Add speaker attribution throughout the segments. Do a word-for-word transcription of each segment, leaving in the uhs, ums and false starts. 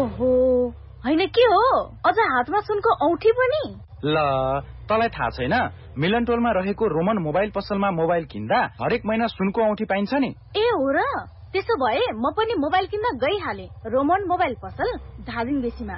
Speaker 1: ओहो हैन के हो अझ हातमा सुनको औठी पनि
Speaker 2: ल तँलाई थाहा छैन मिलन टोलमा रहेको रोमन मोबाइल पसलमा मोबाइल किन्दा हरेक महिना सुनको औठी पाइन्छ नि
Speaker 1: ए हो र त्यसो भए म पनि मोबाइल किन्न गइहाले रोमन मोबाइल पसल धादिङ बेसीमा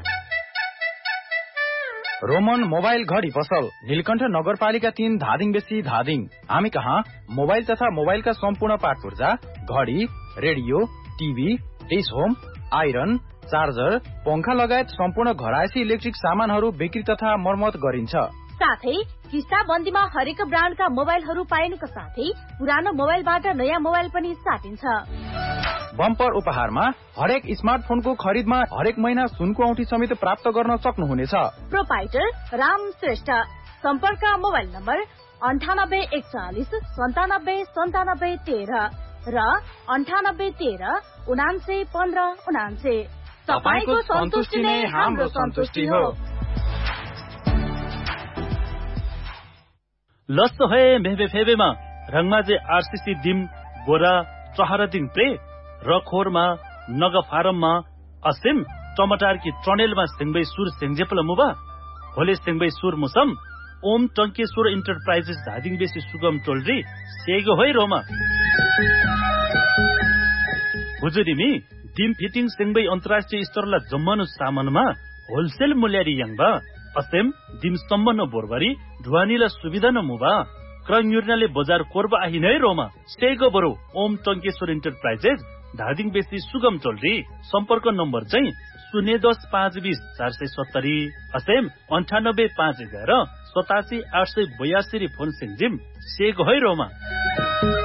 Speaker 2: रोमन मोबाइल घडी पसल नीलकण्ठ नगरपालिका तीन धादिङ बेसी धादिङ हामी कहाँ मोबाइल तथा मोबाइलका सम्पूर्ण पार्ट पूर्जा घडी radio TV dish home iron charger पंखा लगायत सम्पूर्ण घरायसी इलेक्ट्रिक सामानहरू बिक्री तथा मर्मत गरिन्छ
Speaker 1: साथै किस्ता बन्दीमा हरेक ब्रान्डका मोबाइलहरू पाइनुका साथै पुरानो मोबाइलबाट नयाँ मोबाइल पनि साटिन्छ
Speaker 2: बम्पर उपहारमा हरेक स्मार्टफोनको खरिदमा हरेक महिना सुनको औँठी समेत प्राप्त गर्न सक्नुहुनेछ
Speaker 1: प्रोपाइटर राम श्रेष्ठ सम्पर्क मोबाइल नम्बर अन्ठानब्बे एकचालिस सन्तानब्बे सन्तानब्बे तेह्र र अन्ठानब्बे तेह्र उनान्से पन्ध्र उनान्से
Speaker 2: तपाईको सन्तुष्टि नै हाम्रो सन्तुष्टि हो
Speaker 3: लस्सो है मेबे फेबेमा रंगमाजे आरसीसी दिम गोरा चहरा दिङ प्रे र खोरमा नग फारममा असिम टमाटर की ट्रनेलमा सिंगबै सुर सेंजेपल मुबा होले सिंगबै सुर मुसम ओम टंकेश्वर इन्टरप्राइजेस धादिङ बेसी सुगम टोलरी सेगो होइ रोमा हुजुरिमी डिम फिटिङ सिंगबै अन्तर्राष्ट्रिय स्तरला जम्मनु सामानमा होलसेल मूल्यरी यङबा असेम डिम सम्बन्ध बोरबरी ढुवानीला सुविधा न मुबा क्रन्युर्नाले बजार कोर्बा आहि नै रोमा सेगो बरु ओम टंकेश्वर इन्टरप्राइजेस धादिङ बेसी सुगम टोलरी सम्पर्क नम्बर चाहिँ शून्य दस पाँच बीस चार सय सत्तरी असेम अन्ठानब्बे पाँच एघार सतासी आठ सय बयासी फोन सिंजिम सेगो है रोमा